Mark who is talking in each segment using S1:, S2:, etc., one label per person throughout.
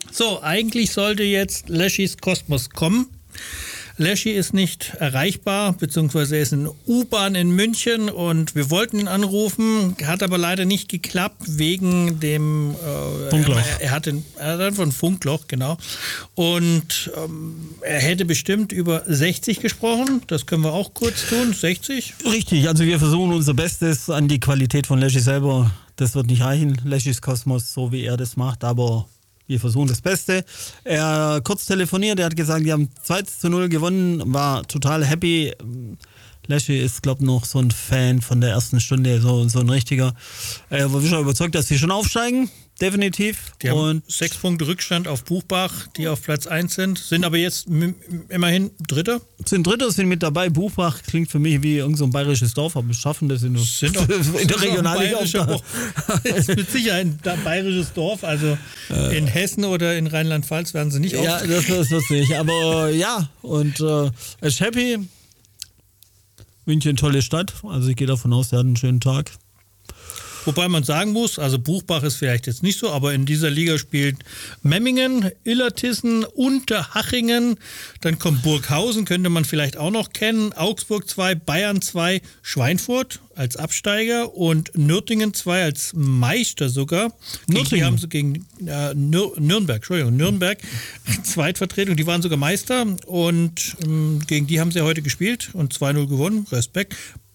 S1: So, eigentlich sollte jetzt Leschys Kosmos kommen. Leschi ist nicht erreichbar, beziehungsweise er ist in U-Bahn in München und wir wollten ihn anrufen, hat aber leider nicht geklappt wegen dem
S2: Funkloch.
S1: Er hat von Funkloch, genau. Und er hätte bestimmt über 60 gesprochen, das können wir auch kurz tun, 60.
S2: Richtig, also wir versuchen unser Bestes an die Qualität von Leschi selber. Das wird nicht reichen, Leschys Kosmos, so wie er das macht, aber wir versuchen das Beste. Er hat kurz telefoniert, er hat gesagt, die haben 2-0 gewonnen, war total happy. Leschi ist, glaube ich, noch so ein Fan von der ersten Stunde, so ein richtiger. Er war schon überzeugt, dass sie schon aufsteigen, definitiv.
S1: Die haben 6 Punkte Rückstand auf Buchbach, die auf Platz 1 sind aber jetzt immerhin Dritter.
S2: Sind mit dabei. Buchbach klingt für mich wie irgend so ein bayerisches Dorf, aber wir schaffen das in der Regionalliga auch.
S1: Ist mit Sicherheit ein bayerisches Dorf, also in Hessen oder in Rheinland-Pfalz werden sie nicht auf.
S2: Ja, das wird nicht. Aber ja, und er ist happy. München, tolle Stadt. Also ich gehe davon aus, er hat einen schönen Tag.
S1: Wobei man sagen muss, also Buchbach ist vielleicht jetzt nicht so, aber in dieser Liga spielt Memmingen, Illertissen, Unterhachingen, dann kommt Burghausen, könnte man vielleicht auch noch kennen, Augsburg 2, Bayern 2, Schweinfurt als Absteiger und Nürtingen 2 als Meister sogar. Die haben sie gegen Nürnberg Zweitvertretung, die waren sogar Meister und gegen die haben sie heute gespielt und 2-0 gewonnen, Respekt.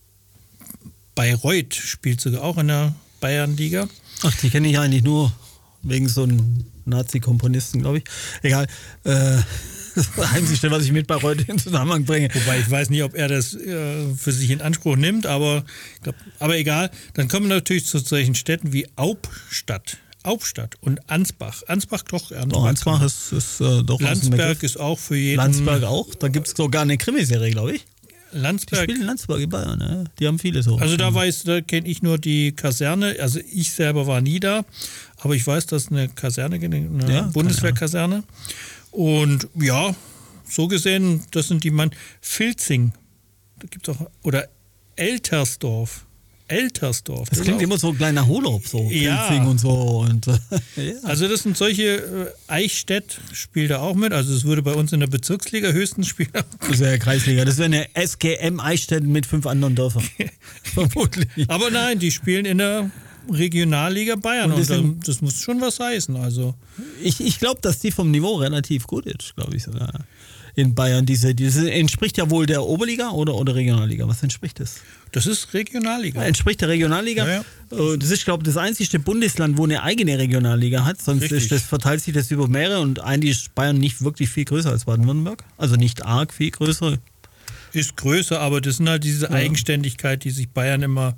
S1: Bayreuth spielt sogar auch in der Bayernliga.
S2: Ach, die kenne ich eigentlich nur wegen so einem Nazi-Komponisten, glaube ich. Egal. Das ist das Einzige, was ich mit Bayreuth in Zusammenhang bringe.
S1: Wobei ich weiß nicht, ob er das für sich in Anspruch nimmt, aber egal. Dann kommen wir natürlich zu solchen Städten wie Hauptstadt und Ansbach. Ansbach doch.
S2: Ansbach ist doch
S1: Landsberg ist auch für jeden.
S2: Landsberg auch. Da gibt es sogar eine Krimiserie, glaube ich.
S1: Landsberg.
S2: Die spielen in Landsberg in Bayern, ne? Die haben viele so.
S1: Also da kenne ich nur die Kaserne, also ich selber war nie da, aber ich weiß, dass eine Kaserne, eine Bundeswehrkaserne. Und ja, so gesehen, das sind die Filzing, da gibt es auch, oder Eltersdorf.
S2: Das klingt immer so ein kleiner Urlaub, so Filzing und so. Und, ja.
S1: Also das sind solche, Eichstätt spielt da auch mit, also es würde bei uns in der Bezirksliga höchstens spielen.
S2: Das wäre ja Kreisliga, das wäre eine SGM Eichstätt mit 5 anderen Dörfern. Vermutlich.
S1: Aber nein, die spielen in der Regionalliga Bayern und das muss schon was heißen. Also.
S2: Ich glaube, dass die vom Niveau relativ gut ist, glaube ich sogar. In Bayern, diese entspricht ja wohl der Oberliga oder Regionalliga? Was entspricht das?
S1: Das ist Regionalliga.
S2: Entspricht der Regionalliga? Ja. Das ist, glaube ich, das einzige Bundesland, wo eine eigene Regionalliga hat. Sonst verteilt sich das über mehrere und eigentlich ist Bayern nicht wirklich viel größer als Baden-Württemberg. Also nicht arg viel größer.
S1: Ist größer, aber das sind halt diese Eigenständigkeit, die sich Bayern immer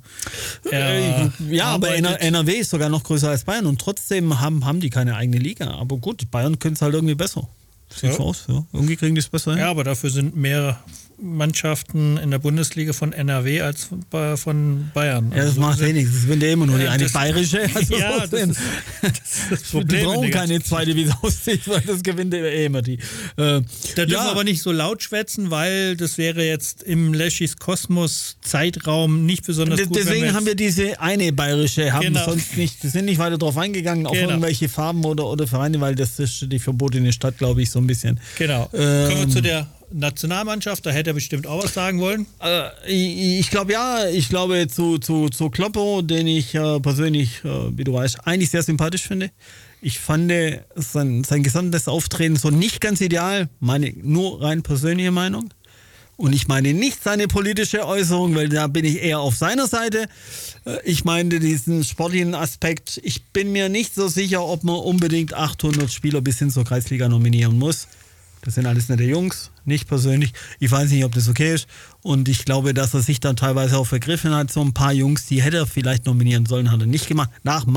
S2: aber NRW ist sogar noch größer als Bayern und trotzdem haben die keine eigene Liga. Aber gut, Bayern können es halt irgendwie besser. Sieht so aus, ja. Irgendwie kriegen die es besser hin.
S1: Ja, aber dafür sind mehr Mannschaften in der Bundesliga von NRW als von Bayern.
S2: Ja, das
S1: also
S2: macht nichts. Das sind ja immer nur die eine bayerische. Also
S1: ja, das ist das Problem.
S2: Die brauchen keine zweite, wie es aussieht, weil das gewinnt immer die.
S1: Da dürfen wir aber nicht so laut schwätzen, weil das wäre jetzt im Leschys Kosmos Zeitraum nicht besonders gut.
S2: Deswegen haben wir diese eine bayerische, sind nicht weiter drauf eingegangen, auf irgendwelche Farben oder Vereine, weil das ist die verbotene Stadt, glaube ich, so ein bisschen.
S1: Genau. Kommen wir zu der Nationalmannschaft, da hätte er bestimmt auch was sagen wollen.
S2: Ich glaube ich glaube zu Kloppo, den ich persönlich, wie du weißt, eigentlich sehr sympathisch finde. Ich fand sein gesamtes Auftreten so nicht ganz ideal, meine nur rein persönliche Meinung. Und ich meine nicht seine politische Äußerung, weil da bin ich eher auf seiner Seite. Ich meine diesen sportlichen Aspekt. Ich bin mir nicht so sicher, ob man unbedingt 800 Spieler bis hin zur Kreisliga nominieren muss. Das sind alles nette Jungs, nicht persönlich. Ich weiß nicht, ob das okay ist. Und ich glaube, dass er sich dann teilweise auch vergriffen hat. So ein paar Jungs, die hätte er vielleicht nominieren sollen, hat er nicht gemacht.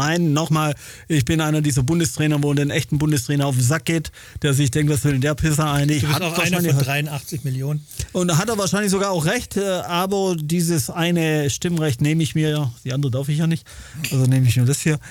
S2: Ich bin einer dieser Bundestrainer, wo den echten Bundestrainer auf den Sack geht, der sich denkt, was will denn der Pisser eigentlich?
S1: Du bist auch einer von 83 Millionen.
S2: Und da hat er wahrscheinlich sogar auch recht. Aber dieses eine Stimmrecht nehme ich mir, die andere darf ich ja nicht. Also nehme ich nur das hier.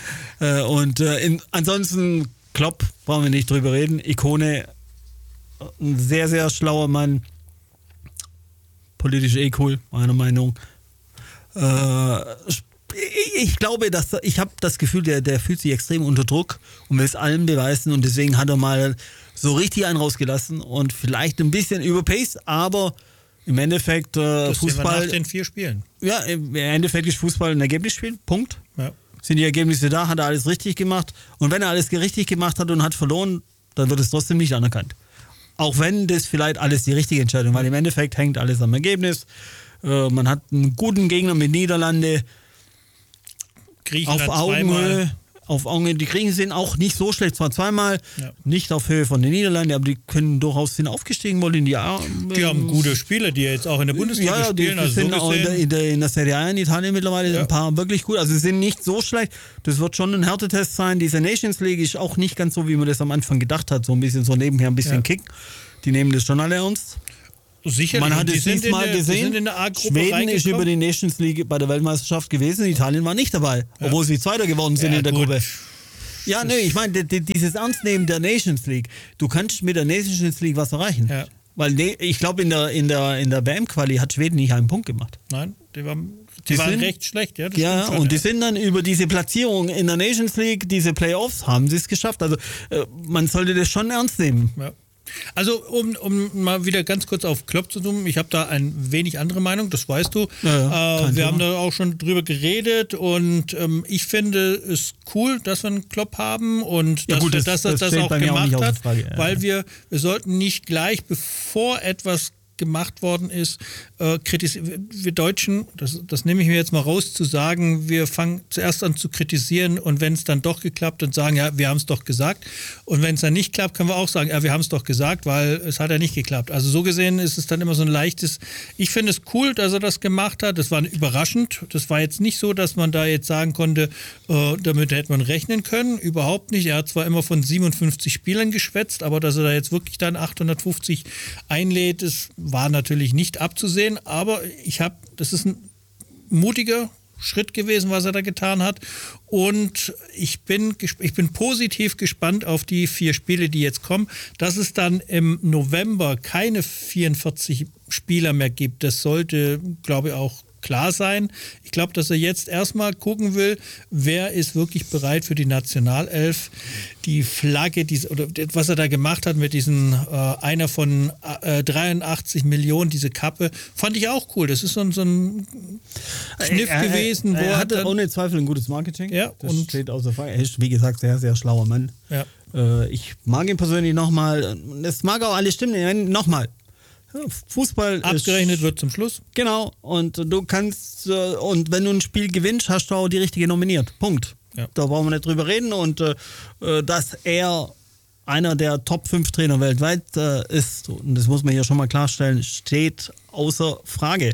S2: Ansonsten, Klopp, brauchen wir nicht drüber reden. Ikone, ein sehr, sehr schlauer Mann. Politisch cool, meiner Meinung. Ich glaube, ich habe das Gefühl, der fühlt sich extrem unter Druck und will es allen beweisen und deswegen hat er mal so richtig einen rausgelassen und vielleicht ein bisschen überpaced, aber im Endeffekt Fußball.
S1: Nach den 4 Spielen.
S2: Ja, im Endeffekt ist Fußball ein Ergebnisspiel. Punkt.
S1: Ja.
S2: Sind die Ergebnisse da, hat er alles richtig gemacht. Und wenn er alles richtig gemacht hat und hat verloren, dann wird es trotzdem nicht anerkannt. Auch wenn das vielleicht alles die richtige Entscheidung, weil im Endeffekt hängt alles am Ergebnis. Man hat einen guten Gegner mit Niederlande.
S1: Griechenland
S2: auf Augenhöhe. Die Griechen sind auch nicht so schlecht, zwar zweimal, nicht auf Höhe von den Niederlanden, aber die sind aufgestiegen wohl in die
S1: Die haben gute Spieler, die jetzt auch in der Bundesliga spielen.
S2: Die sind auch in der Serie A in Italien mittlerweile ein paar wirklich gut. Also sie sind nicht so schlecht. Das wird schon ein Härtetest sein. Diese Nations League ist auch nicht ganz so, wie man das am Anfang gedacht hat. So ein bisschen so nebenher ein bisschen Kick. Die nehmen das schon alle ernst.
S1: Sicherlich.
S2: Man hat es diesmal gesehen, Schweden ist über die Nations League bei der Weltmeisterschaft gewesen, Italien war nicht dabei, obwohl sie Zweiter geworden sind in der Gruppe. Ja, nee, ich meine, dieses Ernstnehmen der Nations League, du kannst mit der Nations League was erreichen. Ja. Weil ich glaube, in der WM-Quali hat Schweden nicht einen Punkt gemacht.
S1: Nein, die waren recht schlecht. Ja,
S2: schon, und die sind dann über diese Platzierung in der Nations League, diese Playoffs, haben sie es geschafft. Also man sollte das schon ernst nehmen.
S1: Ja. Also, um mal wieder ganz kurz auf Klopp zu zoomen, ich habe da ein wenig andere Meinung, das weißt du. Wir haben da auch schon drüber geredet und ich finde es cool, dass wir einen Klopp haben und dass er das auch gemacht hat, weil wir sollten nicht gleich, bevor etwas gemacht worden ist, wir Deutschen, das nehme ich mir jetzt mal raus, zu sagen, wir fangen zuerst an zu kritisieren und wenn es dann doch geklappt, dann sagen, ja, wir haben es doch gesagt. Und wenn es dann nicht klappt, können wir auch sagen, ja, wir haben es doch gesagt, weil es hat ja nicht geklappt. Also so gesehen ist es dann immer so ein leichtes, ich finde es cool, dass er das gemacht hat, das war überraschend, das war jetzt nicht so, dass man da jetzt sagen konnte, damit hätte man rechnen können, überhaupt nicht. Er hat zwar immer von 57 Spielern geschwätzt, aber dass er da jetzt wirklich dann 850 einlädt, das war natürlich nicht abzusehen, aber das ist ein mutiger Schritt gewesen, was er da getan hat und ich bin positiv gespannt auf die 4 Spiele, die jetzt kommen, dass es dann im November keine 44 Spieler mehr gibt, das sollte, glaube ich, auch klar sein. Ich glaube, dass er jetzt erstmal gucken will, wer ist wirklich bereit für die Nationalelf. Die Flagge, oder was er da gemacht hat mit diesen einer von 83 Millionen, diese Kappe, fand ich auch cool. Das ist so ein Kniff gewesen.
S2: Er hatte ohne Zweifel ein gutes Marketing.
S1: Ja,
S2: das steht außer Frage. Er ist, wie gesagt, sehr, sehr schlauer Mann.
S1: Ja.
S2: Ich mag ihn persönlich nochmal. Das mag auch alle stimmen. Nochmal. Fußball
S1: abgerechnet wird zum Schluss.
S2: Genau, und du kannst, und wenn du ein Spiel gewinnst, hast du auch die richtige nominiert. Punkt. Ja. Da brauchen wir nicht drüber reden und dass er einer der Top 5 Trainer weltweit ist, und das muss man hier schon mal klarstellen, steht außer Frage.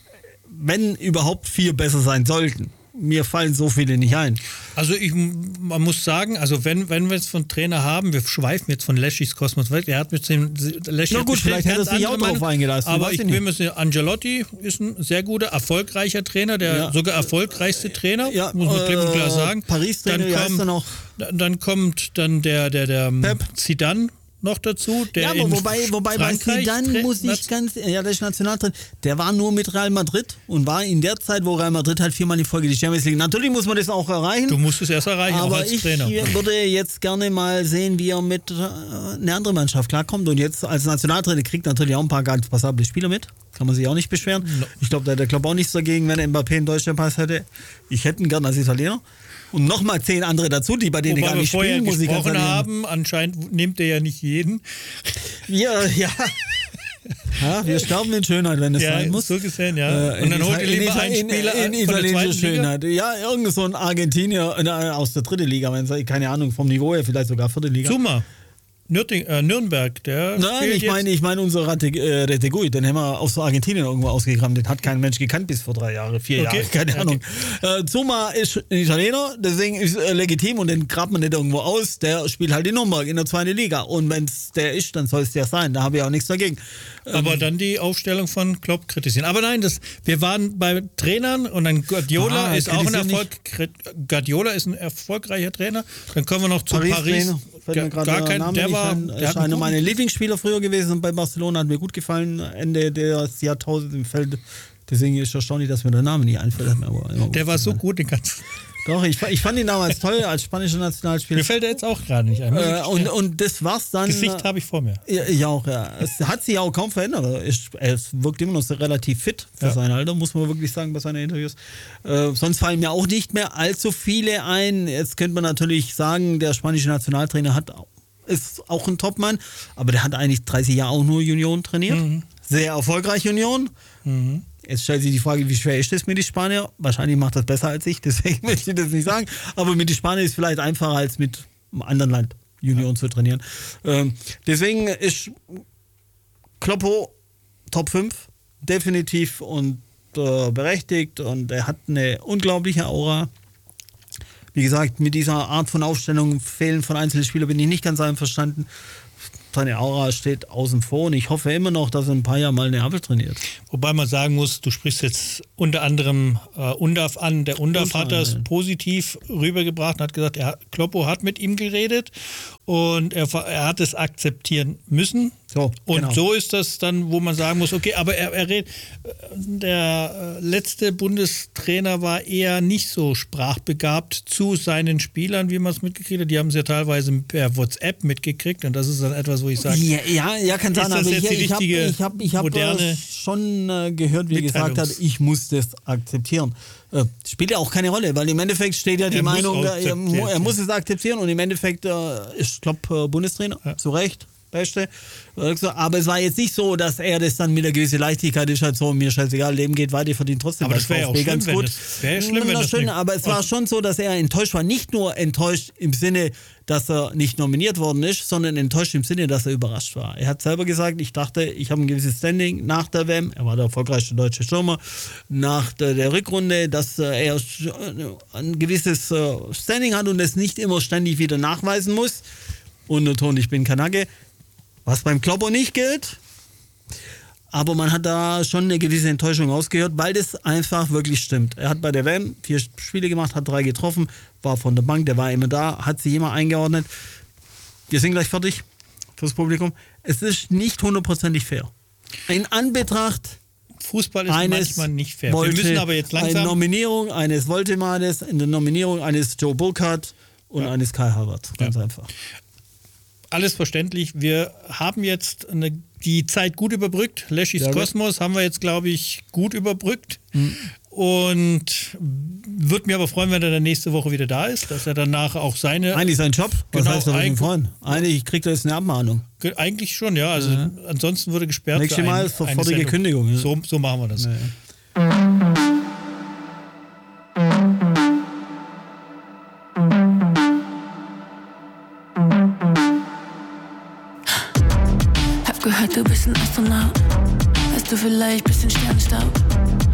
S2: Wenn überhaupt 4 besser sein sollten. Mir fallen so viele nicht ein.
S1: Also man muss sagen, also wenn wir es von Trainer haben, wir schweifen jetzt von Leschis Kosmos weg, er hat mit dem
S2: Leschi. Na gut, vielleicht hätte er sich auch drauf eingelassen.
S1: Aber ich bin mir sicher, Ancelotti ist ein sehr guter, erfolgreicher Trainer, der sogar erfolgreichste Trainer, muss man klipp und klar sagen.
S2: Paris-Trainer,
S1: dann kommt der Pep. Zidane noch dazu. Der
S2: aber wobei bei Zidane muss ich der ist Nationaltrainer, der war nur mit Real Madrid und war in der Zeit, wo Real Madrid halt 4-mal in Folge die Champions League. Natürlich muss man das auch erreichen.
S1: Du musst es erst erreichen,
S2: aber
S1: auch als Trainer.
S2: Ich würde jetzt gerne mal sehen, wie er mit einer anderen Mannschaft klarkommt und jetzt als Nationaltrainer kriegt natürlich auch ein paar ganz passable Spieler mit. Kann man sich auch nicht beschweren. No. Ich glaube, da hätte der Klopp auch nichts dagegen, wenn Mbappé einen deutschen Pass hätte. Ich hätte ihn gern als Italiener. Und nochmal 10 andere dazu, die bei denen gar nicht spielen, muss ich ganz ehrlich
S1: haben. Anscheinend nimmt er ja nicht jeden.
S2: Ja. Wir sterben in Schönheit, wenn es sein muss.
S1: So gesehen, ja. Und dann holt ihr lieber einen Spieler
S2: in italienischer Schönheit. Ja, irgend so ein Argentinier aus der 3. Liga, keine Ahnung, vom Niveau her, vielleicht sogar 4. Liga.
S1: Zuma. Nürnberg, der.
S2: Nein, ich meine unser Retegui, den haben wir aus Argentinien irgendwo ausgegraben. Den hat kein Mensch gekannt bis vor 3 Jahren, 4 Jahre, keine Ahnung. Zuma ist ein Italiener, deswegen ist legitim und den grabt man nicht irgendwo aus. Der spielt halt in Nürnberg in der 2. Liga. Und wenn es der ist, dann soll es der sein. Da habe ich auch nichts dagegen.
S1: Aber dann die Aufstellung von Klopp kritisieren. Aber nein, wir waren bei Trainern und dann Guardiola ist auch Guardiola ist ein erfolgreicher Trainer. Dann kommen wir noch zu Paris.
S2: Ist einer meiner Lieblingsspieler früher gewesen bei Barcelona, hat mir gut gefallen, Ende des Jahrtausends im Feld Deswegen ist es erstaunlich, dass mir der Name nicht einfällt. Aber
S1: Der war so gut, den kannst
S2: Doch, ich fand ihn damals toll als spanischer Nationalspieler.
S1: Mir fällt er jetzt auch gerade nicht ein.
S2: Und das war's dann.
S1: Gesicht habe ich vor mir.
S2: Ja, auch, ja. Es hat sich auch kaum verändert. Er wirkt immer noch so relativ fit für sein Alter, muss man wirklich sagen, bei seinen Interviews. Sonst fallen mir auch nicht mehr allzu viele ein. Jetzt könnte man natürlich sagen, der spanische Nationaltrainer ist auch ein Topmann, aber der hat eigentlich 30 Jahre auch nur Union trainiert. Sehr erfolgreich Union. Jetzt stellt sich die Frage, wie schwer ist das mit den Spaniern? Wahrscheinlich macht das besser als ich, deswegen möchte ich das nicht sagen. Aber mit den Spaniern ist es vielleicht einfacher als mit einem anderen Land Union zu trainieren. Deswegen ist Kloppo Top 5 definitiv und berechtigt und er hat eine unglaubliche Aura. Wie gesagt, mit dieser Art von Aufstellung, Fehlen von einzelnen Spielern bin ich nicht ganz einverstanden. Seine Aura steht außen vor und ich hoffe immer noch, dass er ein paar Jahre mal eine Apfel trainiert.
S1: Wobei man sagen muss, du sprichst jetzt unter anderem Undav an. Der Undav hat das positiv rübergebracht und hat gesagt, Kloppo hat mit ihm geredet und er hat es akzeptieren müssen.
S2: So,
S1: und
S2: genau.
S1: So ist das dann, wo man sagen muss, okay, aber der letzte Bundestrainer war eher nicht so sprachbegabt zu seinen Spielern, wie man es mitgekriegt hat. Die haben es ja teilweise per WhatsApp mitgekriegt und das ist dann etwas, wo ich sage,
S2: ja, kann sein, aber ich
S1: habe
S2: schon gehört, wie er gesagt hat, ich muss das akzeptieren. Spielt ja auch keine Rolle, weil im Endeffekt steht ja die Meinung, er muss es akzeptieren und im Endeffekt ist Klopp Bundestrainer, zu Recht. Beste. Aber es war jetzt nicht so, dass er das dann mit einer gewissen Leichtigkeit ist, halt so, mir scheißegal, Leben geht weiter, verdient trotzdem.
S1: Aber das wäre ja auch ganz gut.
S2: Aber es war schon so, dass er enttäuscht war. Nicht nur enttäuscht im Sinne, dass er nicht nominiert worden ist, sondern enttäuscht im Sinne, dass er überrascht war. Er hat selber gesagt, ich dachte, ich habe ein gewisses Standing nach der WM. Er war der erfolgreichste deutsche Stürmer. Nach der Rückrunde, dass er ein gewisses Standing hat und es nicht immer ständig wieder nachweisen muss. Unterton, ich bin Kanake. Was beim Kloppo nicht gilt, aber man hat da schon eine gewisse Enttäuschung ausgehört, weil das einfach wirklich stimmt. Er hat bei der WM 4 Spiele gemacht, hat 3 getroffen, war von der Bank, der war immer da, hat sich immer eingeordnet. Wir sind gleich fertig fürs Publikum. Es ist nicht 100% fair. In Anbetracht
S1: Fußball ist manchmal nicht fair. Wir müssen aber jetzt langsam...
S2: Eine Nominierung eines Woltemades, in der Nominierung eines Joe Burkhardt und eines Kai Havertz. Ganz einfach.
S1: Alles verständlich. Wir haben jetzt die Zeit gut überbrückt. Leschis Kosmos haben wir jetzt, glaube ich, gut überbrückt. Und würde mich aber freuen, wenn er dann nächste Woche wieder da ist, dass er danach auch
S2: Eigentlich sein Job? Was heißt er mich freuen? Eigentlich kriegt er jetzt eine Abmahnung.
S1: Eigentlich schon, ja. Also ansonsten wurde gesperrt.
S2: Nächstes Mal sofortige Kündigung. Ja.
S1: So machen wir das.
S3: Ja. Gehört, du bist ein Astronaut. Weißt du vielleicht bisschen Sternenstaub?